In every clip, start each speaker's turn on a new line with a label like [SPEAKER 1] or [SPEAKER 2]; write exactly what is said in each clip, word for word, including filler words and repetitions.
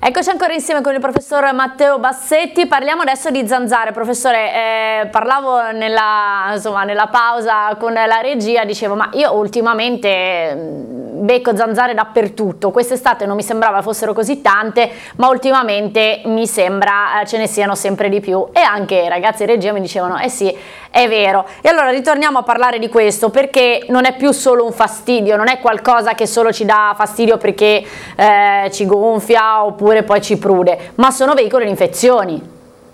[SPEAKER 1] Eccoci ancora insieme con il professor Matteo Bassetti. Parliamo adesso di zanzare. Professore, eh, parlavo nella, insomma, nella pausa con la regia, dicevo ma io ultimamente becco zanzare dappertutto. Quest'estate non mi sembrava fossero così tante, ma ultimamente mi sembra eh, ce ne siano sempre di più, e anche i ragazzi in regia mi dicevano eh sì, è vero. E allora ritorniamo a parlare di questo, perché non è più solo un fastidio, non è qualcosa che solo ci dà fastidio perché eh, ci gonfia oppure poi ci prude, ma sono veicoli di infezioni.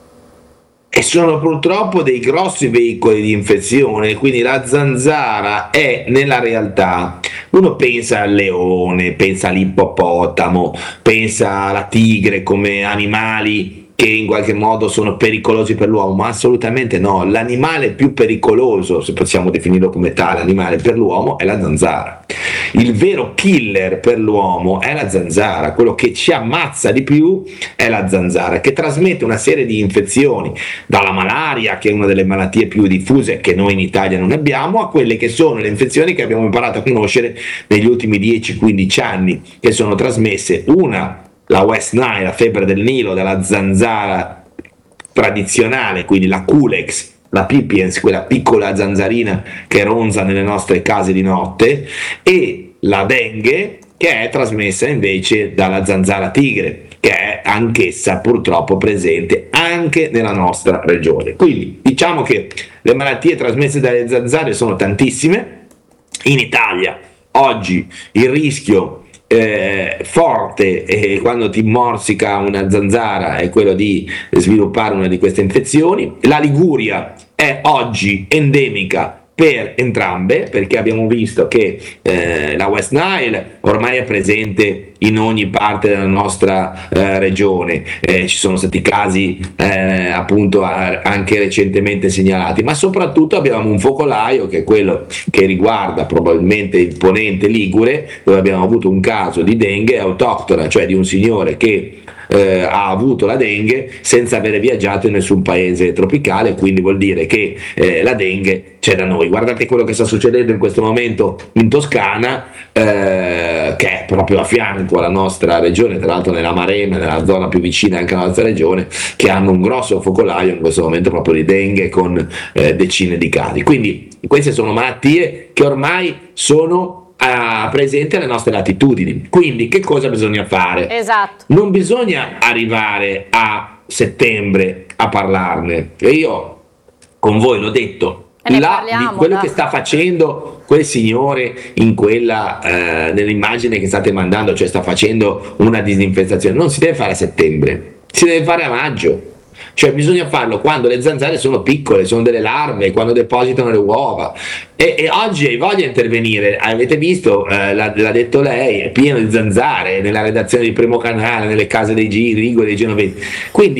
[SPEAKER 2] E sono purtroppo dei grossi veicoli di infezione, quindi la zanzara è nella realtà, uno pensa al leone, pensa all'ippopotamo, pensa alla tigre come animali che in qualche modo sono pericolosi per l'uomo, ma assolutamente no. L'animale più pericoloso, se possiamo definirlo come tale animale per l'uomo, è la zanzara. Il vero killer per l'uomo è la zanzara, quello che ci ammazza di più è la zanzara, che trasmette una serie di infezioni, dalla malaria, che è una delle malattie più diffuse che noi in Italia non abbiamo, a quelle che sono le infezioni che abbiamo imparato a conoscere negli ultimi dieci quindici anni, che sono trasmesse, una, la West Nile, la febbre del Nilo, dalla zanzara tradizionale, quindi la Culex, la pipiens, quella piccola zanzarina che ronza nelle nostre case di notte, e la dengue, che è trasmessa invece dalla zanzara tigre, che è anch'essa purtroppo presente anche nella nostra regione. Quindi diciamo che le malattie trasmesse dalle zanzare sono tantissime. In Italia oggi il rischio Eh, forte eh, quando ti morsica una zanzara è quello di sviluppare una di queste infezioni. La Liguria è oggi endemica per entrambe, perché abbiamo visto che eh, la West Nile ormai è presente in ogni parte della nostra eh, regione, eh, ci sono stati casi eh, appunto anche recentemente segnalati, ma soprattutto abbiamo un focolaio che è quello che riguarda probabilmente il ponente ligure, dove abbiamo avuto un caso di dengue autoctona, cioè di un signore che Eh, ha avuto la dengue senza avere viaggiato in nessun paese tropicale, quindi vuol dire che eh, la dengue c'è da noi. Guardate quello che sta succedendo in questo momento in Toscana, eh, che è proprio a fianco alla nostra regione, tra l'altro nella Maremma, nella zona più vicina anche alla nostra regione, che hanno un grosso focolaio in questo momento proprio di dengue con eh, decine di casi. Quindi queste sono malattie che ormai sono Uh, presente alle nostre latitudini. Quindi che cosa bisogna fare?
[SPEAKER 1] Esatto.
[SPEAKER 2] Non bisogna arrivare a settembre a parlarne, e io con voi l'ho detto,
[SPEAKER 1] E
[SPEAKER 2] la,
[SPEAKER 1] parliamo,
[SPEAKER 2] di quello
[SPEAKER 1] da.
[SPEAKER 2] che sta facendo quel signore in quella uh, nell'immagine che state mandando, cioè sta facendo una disinfestazione, non si deve fare a settembre, si deve fare a maggio. Cioè bisogna farlo quando le zanzare sono piccole, sono delle larve, quando depositano le uova, e, e oggi hai voglia di intervenire. Avete visto, eh, l'ha, l'ha detto lei, è pieno di zanzare nella redazione di Primo Canale, nelle case dei Giri, dei Genovesi, quindi